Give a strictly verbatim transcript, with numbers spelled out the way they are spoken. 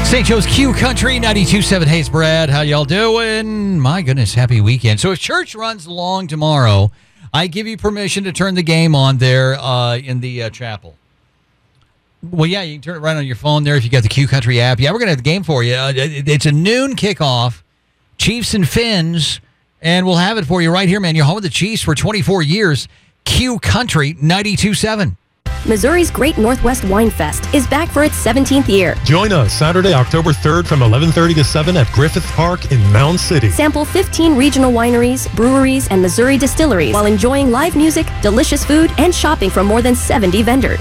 Saint Joe's Q Country ninety-two point seven. Hey, it's Brad. How y'all doing? My goodness, happy weekend. So if church runs long tomorrow, I give you permission to turn the game on there uh, in the uh, chapel. Well, yeah, you can turn it right on your phone there if you got the Q Country app. Yeah, we're going to have the game for you. Uh, it, it's a noon kickoff, Chiefs and Finns, and we'll have it for you right here, man. You're home with the Chiefs for twenty-four years. Q Country ninety-two point seven. Missouri's Great Northwest Wine Fest is back for its seventeenth year. Join us Saturday, October third from eleven thirty to seven at Griffith Park in Mound City. Sample fifteen regional wineries, breweries, and Missouri distilleries while enjoying live music, delicious food, and shopping from more than seventy vendors.